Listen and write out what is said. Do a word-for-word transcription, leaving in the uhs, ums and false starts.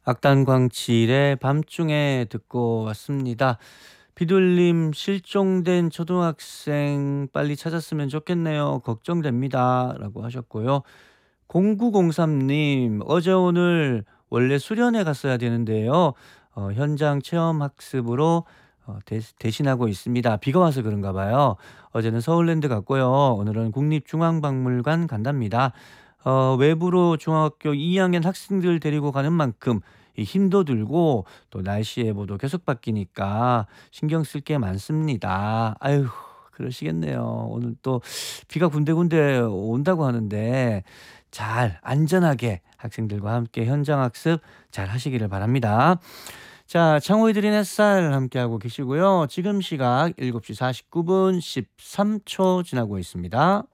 악단광칠의 밤중에 듣고 왔습니다. 비둘님 실종된 초등학생 빨리 찾았으면 좋겠네요. 걱정됩니다. 라고 하셨고요. 공구공삼님 어제 오늘 원래 수련회 갔어야 되는데요. 어, 현장 체험 학습으로 어, 대, 대신하고 있습니다. 비가 와서 그런가 봐요. 어제는 서울랜드 갔고요. 오늘은 국립중앙박물관 간답니다. 어, 외부로 중학교 이 학년 학생들 데리고 가는 만큼 이 힘도 들고 또 날씨 예보도 계속 바뀌니까 신경 쓸 게 많습니다. 아유, 그러시겠네요. 오늘 또 비가 군데군데 온다고 하는데 잘 안전하게 학생들과 함께 현장 학습 잘 하시기를 바랍니다. 자, 창호이 드린 햇살 함께하고 계시고요. 지금 시각 일곱 시 사십구 분 십삼 초 지나고 있습니다.